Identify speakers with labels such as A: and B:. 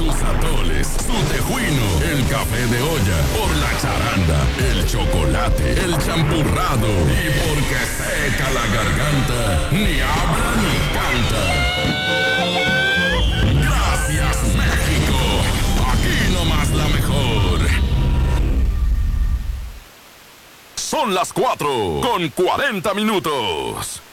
A: sus atoles, su tejuino, el café de olla, por la charanda, el chocolate, el champurrado y porque seca la garganta, ni habla ni canta. Gracias, México. Aquí nomás la mejor. Son las 4:40.